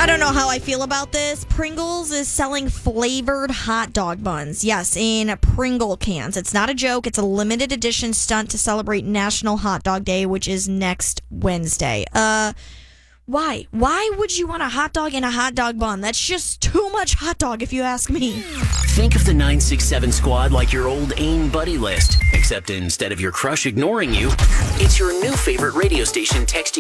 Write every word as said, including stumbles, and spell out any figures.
don't know how I feel about this. Pringles is selling flavored hot dog buns. Yes, in Pringle cans. It's not a joke. It's a limited edition stunt to celebrate National Hot Dog Day, which is next Wednesday. Uh, why? Why would you want a hot dog in a hot dog bun? That's just too much hot dog, if you ask me. Think of the nine six seven squad like your old AIM buddy list, except instead of your crush ignoring you, it's your new favorite radio station texting